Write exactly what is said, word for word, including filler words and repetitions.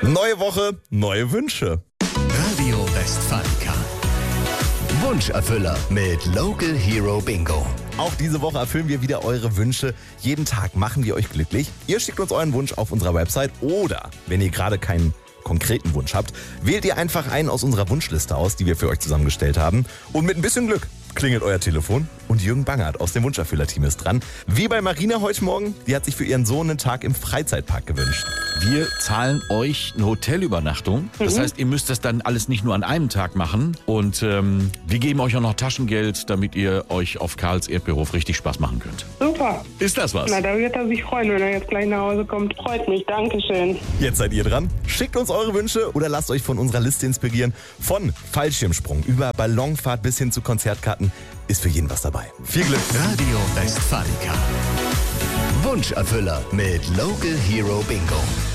Neue Woche, neue Wünsche. Radio Westfalica. Wunscherfüller mit Local Hero Bingo. Auch diese Woche erfüllen wir wieder eure Wünsche. Jeden Tag machen wir euch glücklich. Ihr schickt uns euren Wunsch auf unserer Website oder, wenn ihr gerade keinen konkreten Wunsch habt, wählt ihr einfach einen aus unserer Wunschliste aus, die wir für euch zusammengestellt haben. Und mit ein bisschen Glück klingelt euer Telefon und Jürgen Bangert aus dem Wunscherfüller-Team ist dran. Wie bei Marina heute Morgen, die hat sich für ihren Sohn einen Tag im Freizeitpark gewünscht. Wir zahlen euch eine Hotelübernachtung. Das Mhm. heißt, ihr müsst das dann alles nicht nur an einem Tag machen. Und ähm, wir geben euch auch noch Taschengeld, damit ihr euch auf Karls Erdbeerhof richtig Spaß machen könnt. Super. Ist das was? Na, da wird er sich freuen, wenn er jetzt gleich nach Hause kommt. Freut mich. Dankeschön. Jetzt seid ihr dran. Schickt uns eure Wünsche oder lasst euch von unserer Liste inspirieren. Von Fallschirmsprung über Ballonfahrt bis hin zu Konzertkarten ist für jeden was dabei. Viel Glück. Radio Westfalica. Wunscherfüller mit Local Hero Bingo.